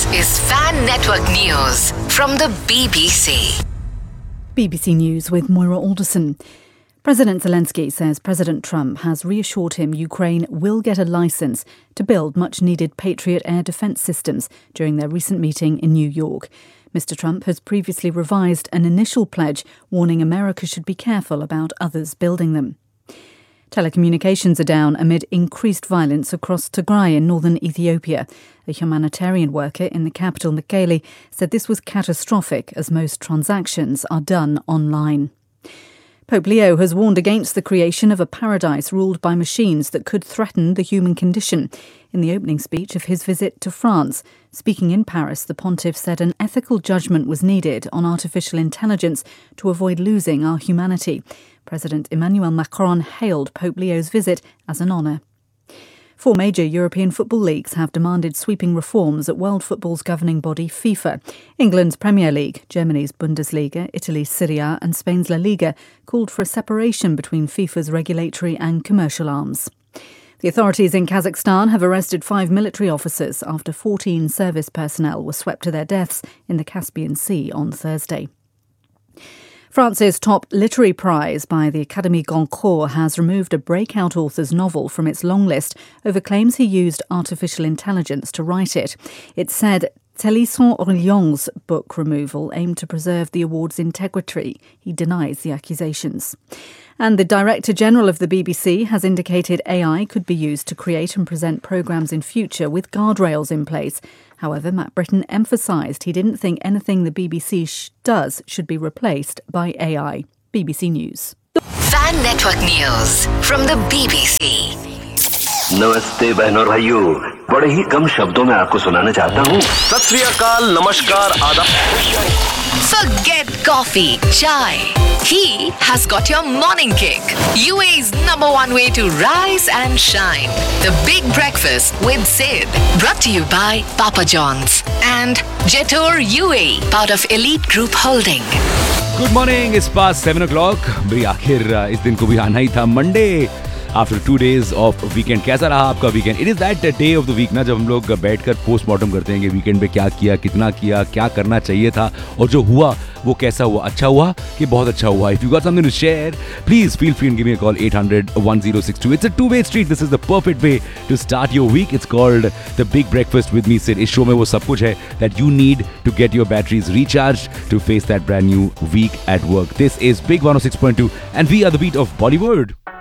is Fan Network News from the BBC. BBC News with Moira Alderson. President Zelensky says President Trump has reassured him Ukraine will get a licence to build much-needed Patriot air defence systems during their recent meeting in New York. Mr. Trump has previously revised an initial pledge warning America should be careful about others building them. Telecommunications are down amid increased violence across Tigray in northern Ethiopia. A humanitarian worker in the capital, Mekelle, said this was catastrophic as most transactions are done online. Pope Leo has warned against the creation of a paradise ruled by machines that could threaten the human condition. In the opening speech of his visit to France, speaking in Paris, the pontiff said an ethical judgment was needed on artificial intelligence to avoid losing our humanity. President Emmanuel Macron hailed Pope Leo's visit as an honour. 4 major European football leagues have demanded sweeping reforms at world football's governing body, FIFA. England's Premier League, Germany's Bundesliga, Italy's Serie A and Spain's La Liga called for a separation between FIFA's regulatory and commercial arms. The authorities in Kazakhstan have arrested 5 military officers after 14 service personnel were swept to their deaths in the Caspian Sea on Thursday. France's top literary prize by the Académie Goncourt has removed a breakout author's novel from its long list over claims he used artificial intelligence to write it. It said Thélisson Orléans' book removal aimed to preserve the award's integrity. He denies the accusations. And the Director General of the BBC has indicated AI could be used to create and present programmes in future with guardrails in place. However, Matt Britton emphasised he didn't think anything the BBC does should be replaced by AI. BBC News. Fan Network News from the BBC. नमस्ते बहनों और भाइयों, बड़े ही कम शब्दों में आपको सुनाना चाहता हूँ। सत श्री अकाल, नमस्कार, आदाब। Forget coffee, chai. He has got your morning kick. UAE's #1 way to rise and shine. The Big Breakfast with Sid. Brought to you by Papa John's and Jetor UAE, part of Elite Group Holding. Good morning, it's past 7 o'clock. भाई आखिर इस दिन को भी आना ही था, Monday. After 2 days of weekend, कैसा रहा आपका weekend? It is that day of the week ना, जब हम लोग बैठकर पोस्टमार्टम करते हैं कि वीकेंड पे क्या किया, कितना किया, क्या करना चाहिए था और जो हुआ वो कैसा हुआ, अच्छा हुआ कि बहुत अच्छा हुआ. If you got something to share, please feel free and give me a call 800-1062. It's a two-way street. This is the perfect way to start your week. It's called The Big Breakfast with me, Sid. इस show में वो सब कुछ है that you need to get your batteries recharged to face that brand new week at work. This is Big 106.2 and we are the beat of Bollywood.